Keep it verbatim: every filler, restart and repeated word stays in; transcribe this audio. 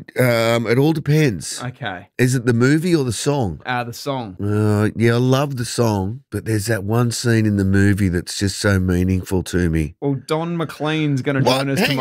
Um, it all depends. Okay. Is it the movie or the song? Uh, the song. Uh, yeah, I love the song, but there's that one scene in the movie that's just so meaningful to me. Well, Don McLean's going to What? join us Hang